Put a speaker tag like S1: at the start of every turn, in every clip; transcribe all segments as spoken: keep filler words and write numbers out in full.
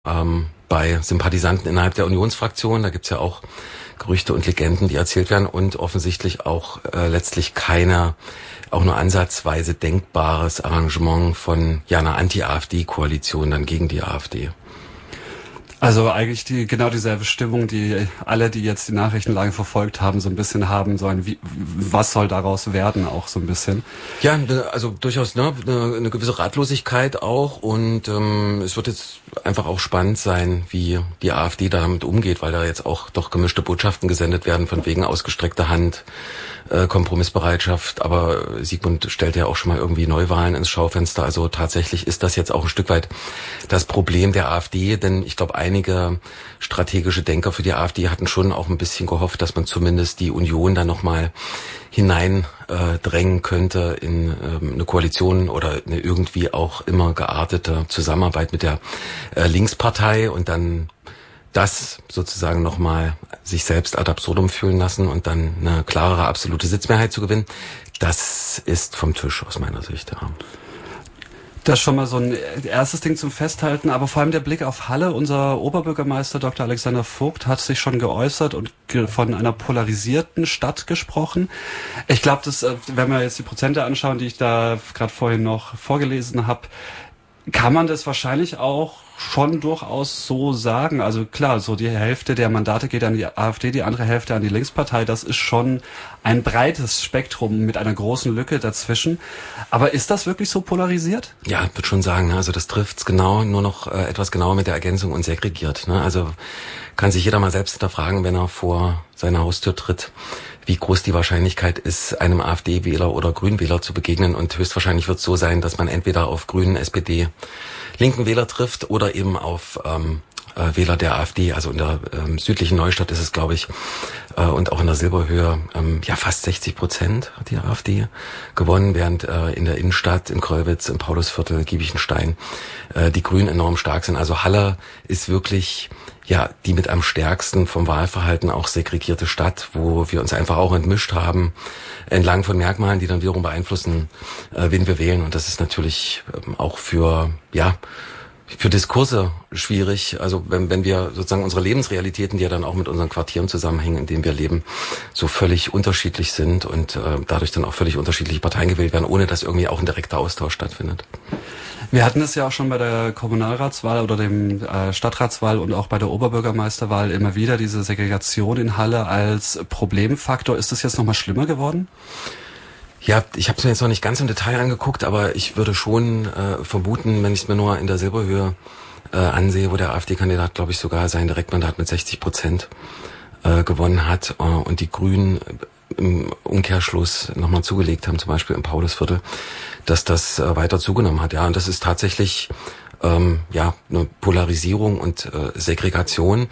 S1: ähm, bei Sympathisanten innerhalb der Unionsfraktion. Da gibt's ja auch Gerüchte und Legenden, die erzählt werden und offensichtlich auch äh, letztlich keine, auch nur ansatzweise denkbares Arrangement von ja einer Anti-AfD-Koalition dann gegen die AfD.
S2: Also eigentlich die genau dieselbe Stimmung, die alle, die jetzt die Nachrichtenlage verfolgt haben, so ein bisschen haben, so ein wie, was soll daraus werden, auch so ein bisschen.
S1: Ja, also durchaus ne, eine, eine gewisse Ratlosigkeit auch und ähm, es wird jetzt einfach auch spannend sein, wie die AfD damit umgeht, weil da jetzt auch doch gemischte Botschaften gesendet werden, von wegen ausgestreckter Hand, äh, Kompromissbereitschaft, aber Sigmund stellt ja auch schon mal irgendwie Neuwahlen ins Schaufenster, also tatsächlich ist das jetzt auch ein Stück weit das Problem der AfD, denn ich glaube, einige strategische Denker für die AfD hatten schon auch ein bisschen gehofft, dass man zumindest die Union dann nochmal hinein äh, drängen könnte in ähm, eine Koalition oder eine irgendwie auch immer geartete Zusammenarbeit mit der äh, Linkspartei und dann das sozusagen nochmal sich selbst ad absurdum fühlen lassen und dann eine klarere absolute Sitzmehrheit zu gewinnen. Das ist vom Tisch aus meiner Sicht, ja.
S2: Das ist schon mal so ein erstes Ding zum Festhalten, aber vor allem der Blick auf Halle. Unser Oberbürgermeister Doktor Alexander Vogt hat sich schon geäußert und ge- von einer polarisierten Stadt gesprochen. Ich glaube, dass, wenn wir jetzt die Prozente anschauen, die ich da gerade vorhin noch vorgelesen habe, kann man das wahrscheinlich auch schon durchaus so sagen. Also klar, so die Hälfte der Mandate geht an die AfD, die andere Hälfte an die Linkspartei. Das ist schon ein breites Spektrum mit einer großen Lücke dazwischen. Aber ist das wirklich so polarisiert?
S1: Ja, ich würde schon sagen, also das trifft's genau, nur noch äh, etwas genauer mit der Ergänzung und segregiert. Ne? Also kann sich jeder mal selbst hinterfragen, wenn er vor seiner Haustür tritt, wie groß die Wahrscheinlichkeit ist, einem AfD-Wähler oder Grünwähler zu begegnen. Und höchstwahrscheinlich wird es so sein, dass man entweder auf Grünen, S P D, linken Wähler trifft oder eben auf ähm, äh, Wähler der AfD. Also in der ähm, südlichen Neustadt ist es, glaube ich, äh, und auch in der Silberhöhe ähm, ja fast sechzig Prozent hat die AfD gewonnen, während äh, in der Innenstadt, in Kröllwitz, im Paulusviertel, Giebichenstein äh, die Grünen enorm stark sind. Also Halle ist wirklich ja die mit am stärksten vom Wahlverhalten auch segregierte Stadt, wo wir uns einfach auch entmischt haben, entlang von Merkmalen, die dann wiederum beeinflussen, äh, wen wir wählen. Und das ist natürlich ähm, auch für, ja, für Diskurse schwierig. Also wenn, wenn wir sozusagen unsere Lebensrealitäten, die ja dann auch mit unseren Quartieren zusammenhängen, in denen wir leben, so völlig unterschiedlich sind und äh, dadurch dann auch völlig unterschiedliche Parteien gewählt werden, ohne dass irgendwie auch ein direkter Austausch stattfindet.
S2: Wir hatten es ja auch schon bei der Kommunalratswahl oder dem äh, Stadtratswahl und auch bei der Oberbürgermeisterwahl immer wieder diese Segregation in Halle als Problemfaktor. Ist das jetzt nochmal schlimmer geworden?
S1: Ja, ich habe es mir jetzt noch nicht ganz im Detail angeguckt, aber ich würde schon äh, vermuten, wenn ich es mir nur in der Silberhöhe äh, ansehe, wo der AfD-Kandidat, glaube ich, sogar sein Direktmandat mit sechzig Prozent äh, gewonnen hat äh, und die Grünen im Umkehrschluss nochmal zugelegt haben, zum Beispiel im Paulusviertel, dass das äh, weiter zugenommen hat. Ja, und das ist tatsächlich ähm, ja eine Polarisierung und äh, Segregation,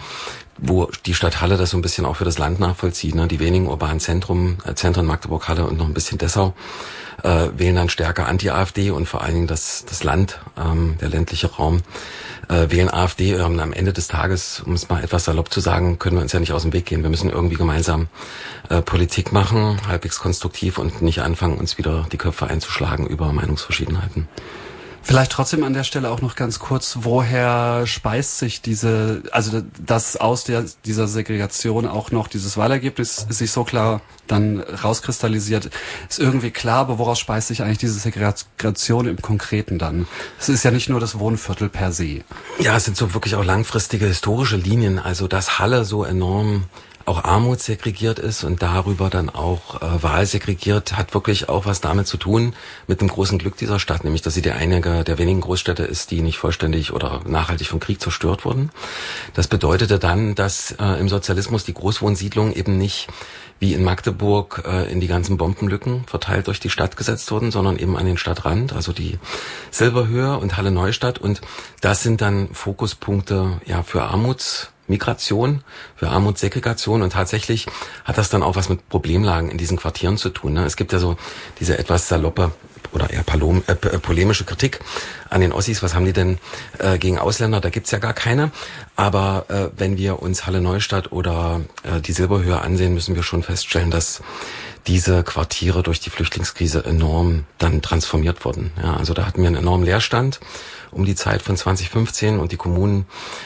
S1: wo die Stadt Halle das so ein bisschen auch für das Land nachvollzieht. Ne? Die wenigen urbanen Zentrum, äh, Zentren Magdeburg, Halle und noch ein bisschen Dessau äh, wählen dann stärker Anti-AfD und vor allen Dingen das, das Land, ähm, der ländliche Raum, äh, wählen AfD. Ähm, am Ende des Tages, um es mal etwas salopp zu sagen, können wir uns ja nicht aus dem Weg gehen. Wir müssen irgendwie gemeinsam äh, Politik machen, halbwegs konstruktiv und nicht anfangen, uns wieder die Köpfe einzuschlagen über Meinungsverschiedenheiten.
S2: Vielleicht trotzdem an der Stelle auch noch ganz kurz, woher speist sich diese, also dass aus der, dieser Segregation auch noch dieses Wahlergebnis sich so klar dann rauskristallisiert, ist irgendwie klar, aber woraus speist sich eigentlich diese Segregation im Konkreten dann? Es ist ja nicht nur das Wohnviertel per se.
S1: Ja, es sind so wirklich auch langfristige historische Linien, also dass Halle so enorm auch armutssegregiert ist und darüber dann auch äh, wahlsegregiert, hat wirklich auch was damit zu tun, mit dem großen Glück dieser Stadt, nämlich dass sie der einige der wenigen Großstädte ist, die nicht vollständig oder nachhaltig vom Krieg zerstört wurden. Das bedeutete dann, dass äh, im Sozialismus die Großwohnsiedlungen eben nicht wie in Magdeburg äh, in die ganzen Bombenlücken verteilt durch die Stadt gesetzt wurden, sondern eben an den Stadtrand, also die Silberhöhe und Halle Neustadt. Und das sind dann Fokuspunkte ja für Armuts Migration, für Armutssegregation und tatsächlich hat das dann auch was mit Problemlagen in diesen Quartieren zu tun. Ne? Es gibt ja so diese etwas saloppe oder eher palom, äh, polemische Kritik an den Ossis. Was haben die denn äh, gegen Ausländer? Da gibt's ja gar keine. Aber äh, wenn wir uns Halle Neustadt oder äh, die Silberhöhe ansehen, müssen wir schon feststellen, dass diese Quartiere durch die Flüchtlingskrise enorm dann transformiert wurden. Ja, also da hatten wir einen enormen Leerstand um die Zeit von zwanzig fünfzehn und die Kommunen